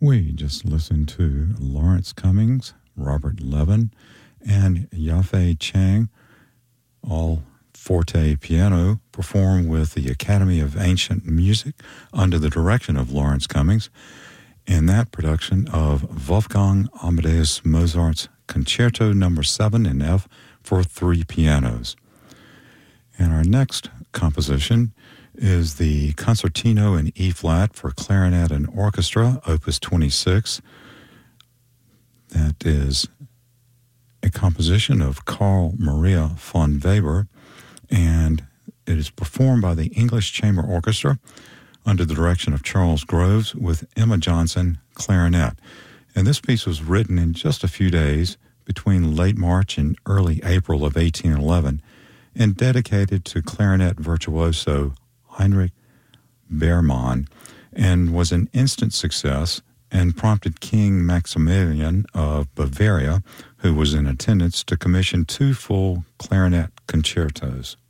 We just listened to Lawrence Cummings, Robert Levin, and Yafei Chang, all forte piano, performed with the Academy of Ancient Music under the direction of Lawrence Cummings in that production of Wolfgang Amadeus Mozart's Concerto No. 7 in F for three pianos. And our next composition is the Concertino in E-flat for clarinet and orchestra, Opus 26. That is a composition of Carl Maria von Weber, and it is performed by the English Chamber Orchestra under the direction of Charles Groves with Emma Johnson, clarinet. And this piece was written in just a few days between late March and early April of 1811 and dedicated to clarinet virtuoso Heinrich Beermann, and was an instant success and prompted King Maximilian of Bavaria, who was in attendance, to commission two full clarinet concertos.